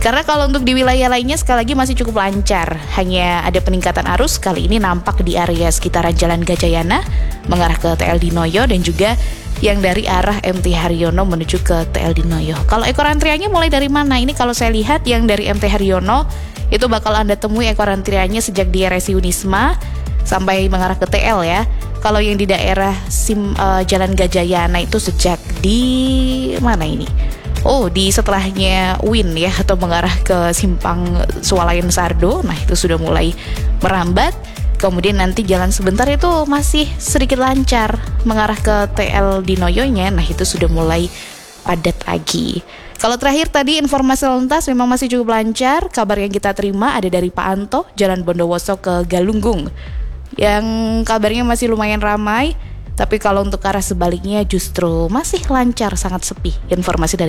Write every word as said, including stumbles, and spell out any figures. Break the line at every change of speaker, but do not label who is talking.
Karena kalau untuk di wilayah lainnya sekali lagi masih cukup lancar. Hanya ada peningkatan arus kali ini nampak di area sekitaran Jalan Gajayana mengarah ke T L Dinoyo dan juga yang dari arah M T Haryono menuju ke T L Dinoyo. Kalau ekor antriannya mulai dari mana? Ini kalau saya lihat yang dari M T Haryono itu bakal Anda temui ekor antriannya sejak di R S I Unisma sampai mengarah ke T L ya. Kalau yang di daerah Sim, uh, Jalan Gajayana itu sejak di mana ini? Oh, di setelahnya U I N ya, atau mengarah ke Simpang Swalayan Sardo. Nah, itu sudah mulai merambat. Kemudian nanti jalan sebentar itu masih sedikit lancar mengarah ke T L Dinoyonya. Nah, itu sudah mulai padat lagi. Kalau terakhir tadi informasi lalu lintas memang masih cukup lancar. Kabar yang kita terima ada dari Pak Anto, Jalan Bondowoso ke Galunggung, yang kabarnya masih lumayan ramai. Tapi kalau untuk arah sebaliknya justru masih lancar, sangat sepi. Informasi dari